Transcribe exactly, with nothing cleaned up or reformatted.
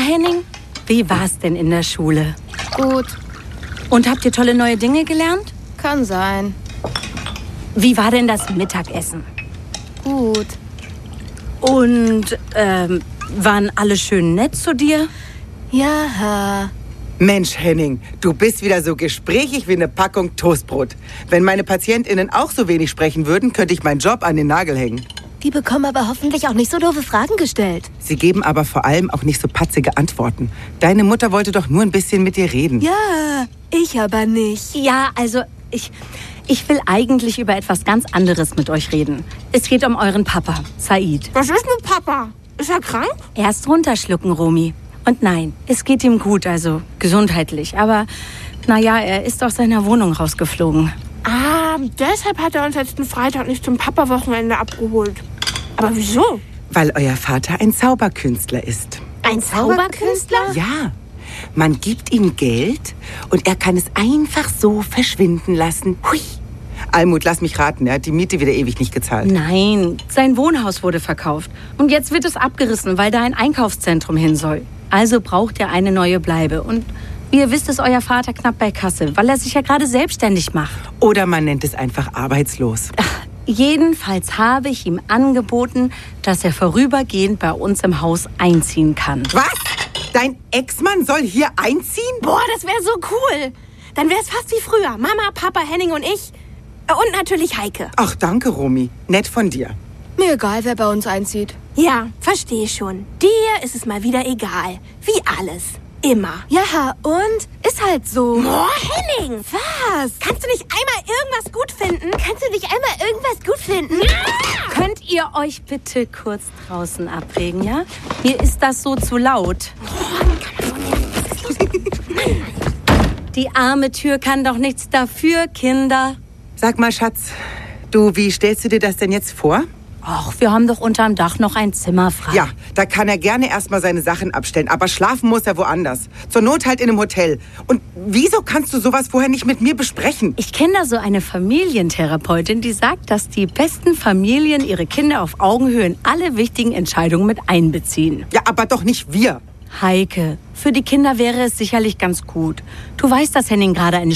Henning, wie war's denn in der Schule? Gut. Und habt ihr tolle neue Dinge gelernt? Kann sein. Wie war denn das Mittagessen? Gut. Und ähm, waren alle schön nett zu dir? Ja. Mensch, Henning, du bist wieder so gesprächig wie eine Packung Toastbrot. Wenn meine PatientInnen auch so wenig sprechen würden, könnte ich meinen Job an den Nagel hängen. Die bekommen aber hoffentlich auch nicht so doofe Fragen gestellt. Sie geben aber vor allem auch nicht so patzige Antworten. Deine Mutter wollte doch nur ein bisschen mit dir reden. Ja, ich aber nicht. Ja, also ich, ich will eigentlich über etwas ganz anderes mit euch reden. Es geht um euren Papa, Said. Was ist mit Papa? Ist er krank? Erst runterschlucken, Romy. Und nein, es geht ihm gut, also gesundheitlich. Aber naja, er ist aus seiner Wohnung rausgeflogen. Ah, deshalb hat er uns letzten Freitag nicht zum Papa-Wochenende abgeholt. Aber wieso? Weil euer Vater ein Zauberkünstler ist. Ein Zauberkünstler? Ja, man gibt ihm Geld und er kann es einfach so verschwinden lassen. Hui. Almut, lass mich raten, er hat die Miete wieder ewig nicht gezahlt. Nein, sein Wohnhaus wurde verkauft. Und jetzt wird es abgerissen, weil da ein Einkaufszentrum hin soll. Also braucht er eine neue Bleibe. Und wie ihr wisst, ist euer Vater knapp bei Kasse, weil er sich ja gerade selbstständig macht. Oder man nennt es einfach arbeitslos. Ach, jedenfalls habe ich ihm angeboten, dass er vorübergehend bei uns im Haus einziehen kann. Was? Dein Ex-Mann soll hier einziehen? Boah, das wäre so cool. Dann wäre es fast wie früher. Mama, Papa, Henning und ich. Und natürlich Heike. Ach, danke, Romy. Nett von dir. Mir egal, wer bei uns einzieht. Ja, verstehe schon. Dir ist es mal wieder egal. Wie alles. Immer. Ja, und? Ist halt so. Boah, Henning! Was? Kannst du nicht einmal irgendwas gut finden? Kannst du nicht einmal irgendwas gut finden? Ja! Könnt ihr euch bitte kurz draußen abregen, ja? Hier ist das so zu laut. Die arme Tür kann doch nichts dafür, Kinder. Sag mal, Schatz, du, wie stellst du dir das denn jetzt vor? Ach, wir haben doch unterm Dach noch ein Zimmer frei. Ja, da kann er gerne erstmal seine Sachen abstellen, aber schlafen muss er woanders. Zur Not halt in einem Hotel. Und wieso kannst du sowas vorher nicht mit mir besprechen? Ich kenne da so eine Familientherapeutin, die sagt, dass die besten Familien ihre Kinder auf Augenhöhe in alle wichtigen Entscheidungen mit einbeziehen. Ja, aber doch nicht wir. Heike, für die Kinder wäre es sicherlich ganz gut. Du weißt, dass Henning gerade eine